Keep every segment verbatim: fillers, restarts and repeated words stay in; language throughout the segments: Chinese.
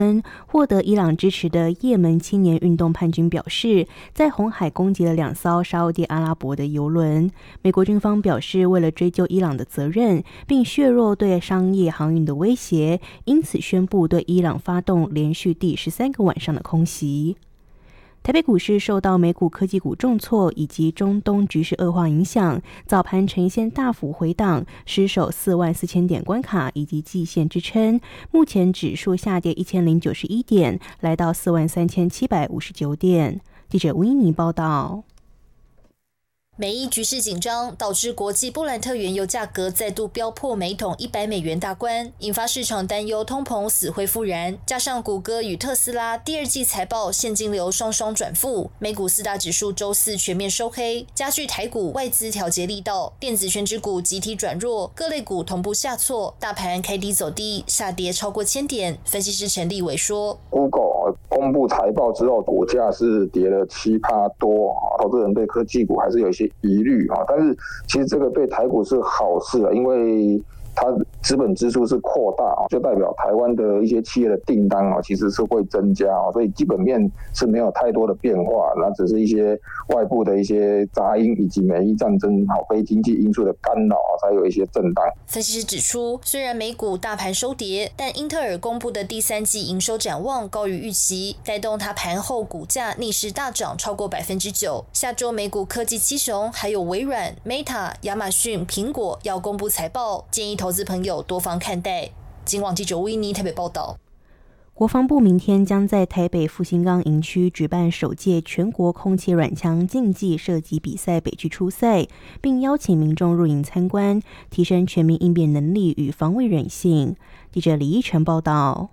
获得伊朗支持的也门青年运动叛军表示，在红海攻击了两艘沙烏地阿拉伯的油轮。美国军方表示，为了追究伊朗的责任，并削弱对商业航运的威胁，因此宣布对伊朗发动连续第十三个晚上的空袭。台北股市受到美股科技股重挫以及中东局势恶化影响，早盘呈现大幅回档，失守四万四千点关卡以及季线支撑。目前指数下跌一千零九十一点，来到四万三千七百五十九点。记者吴依妮报道。 美伊局势紧张，导致国际布兰特原油价格再度飙破每桶一百美元大关，引发市场担忧通膨死灰复燃。加上谷歌与特斯拉第二季财报现金流双双转负，美股四大指数周四全面收黑，加剧台股外资调节力道，电子权值股集体转弱，各类股同步下挫，大盘开低走低，下跌超过千点。分析师陈立伟说 ：“Google 公布财报之后，股价是跌了七趴多，投资人对科技股还是有一些疑虑啊，但是其实这个对台股是好事啊，因为它资本支出是扩大，就代表台湾的一些企业的订单其实是会增加，所以基本面是没有太多的变化，那只是一些外部的一些杂音以及美伊战争非经济因素的干扰才有一些震荡。 分析师指出，虽然美股大盘收跌，但英特尔公布的第三季营收展望高于预期，带动它盘后股价逆势大涨超过百分之九。下周美股科技七雄还有微软、Meta、亚马逊、苹果要公布财报，建议投资朋友多方看待。今晚记者吴依妮台北报道。 国防部明天将在台北复兴岗营区举办首届全国空气软枪竞技射击比赛北区初赛，并邀请民众入营参观，提升全民应变能力与防卫韧性。记者李依晨报道。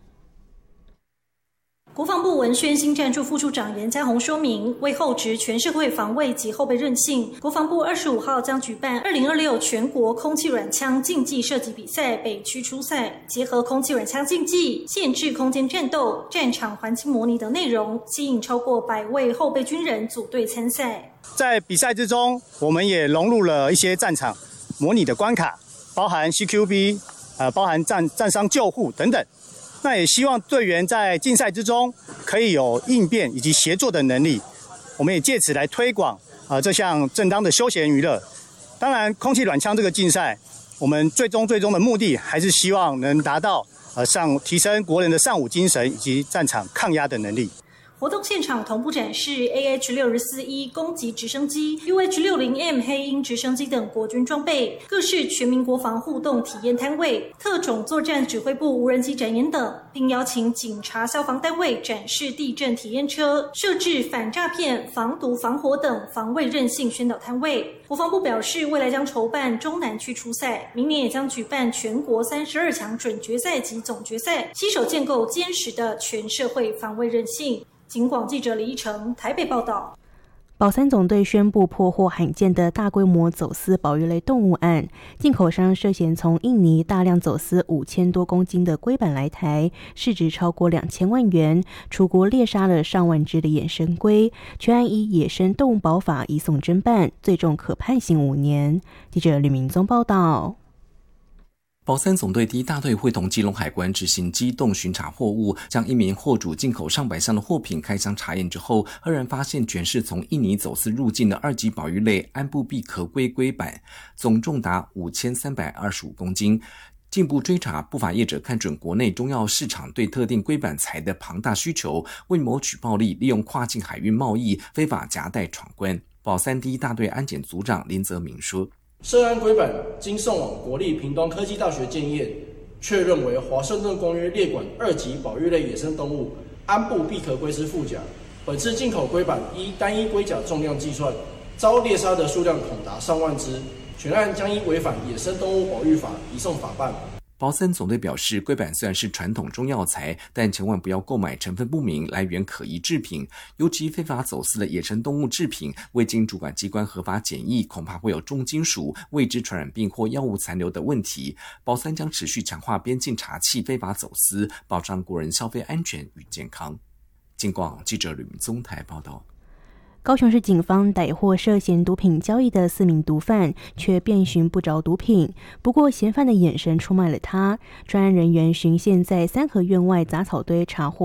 国防部文宣新战处副处长严家宏说明，为厚植全社会防卫及后备韧性，国防部二十五号将举办二零二六全国空气软枪竞技射击比赛北区初赛，结合空气软枪竞技、限制空间战斗、战场环境模拟等内容，吸引超过百位后备军人组队参赛。 在比赛之中，我们也融入了一些战场模拟的关卡，包含 C Q B， 呃，包含战战伤救护等等。那也希望队员在竞赛之中可以有应变以及协作的能力，我们也借此来推广呃这项正当的休闲娱乐。当然，空气软枪这个竞赛，我们最终最终的目的还是希望能达到呃上提升国人的尚武精神以及战场抗压的能力。 活动现场同步展示 A H 六十四 E 攻击直升机、U H 六十 M 黑鹰直升机等国军装备，各式全民国防互动体验摊位、特种作战指挥部无人机展演等，并邀请警察、消防单位展示地震体验车，设置反诈骗、防毒、防火等防卫韧性宣导摊位。国防部表示，未来将筹办中南区初赛，明年也将举办全国三十二强准决赛及总决赛，携手建构坚实的全社会防卫韧性。警广记者李依成台北报道。 保三总队宣布破获罕见的大规模走私保育类动物案，进口商涉嫌从印尼大量走私五千多公斤的龟板来台，市值超过两千万元，出国猎杀了上万只的野生龟，全案依野生动物保法移送侦办，最重可判刑五年。记者吕明宗报道。 保三总队第一大队会同基隆海关执行机动巡查货物，将一名货主进口上百箱的货品开箱查验之后，赫然发现全是从印尼走私入境的二级保育类安布毕壳龟龟板，总重达五千三百二十五公斤。进一步追查，不法业者看准国内中药市场对特定龟板材的庞大需求，为谋取暴利，利用跨境海运贸易非法夹带闯关。保三第一大队安检组长林泽明说， 涉案龟板经送往国立屏东科技大学检验，确认为华盛顿公约列管二级保育类野生动物安布毕壳龟是附甲。本次进口龟板依单一龟甲重量计算，遭猎杀的数量恐达上万只，全案将依违反野生动物保育法移送法办。 保三总队表示，龟板虽然是传统中药材，但千万不要购买成分不明、来源可疑制品，尤其非法走私的野生动物制品，未经主管机关合法检疫，恐怕会有重金属、未知传染病或药物残留的问题。保三将持续强化边境查缉非法走私，保障国人消费安全与健康。警广记者吕明宗台报道。 高雄市警方逮获涉嫌毒品交易的四名毒贩，却遍寻不着毒品。不过嫌犯的眼神出卖了他。专案人员循线在三合院外杂草堆查获